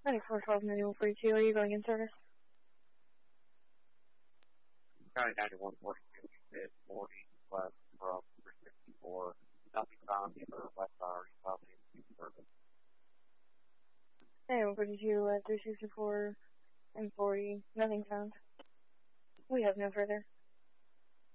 9412 manual 42, are you going in service? County 9142, mid 40, west from 64. Nothing found either west or south in service. Hey, 142, 364, and 40, nothing found. We have no further.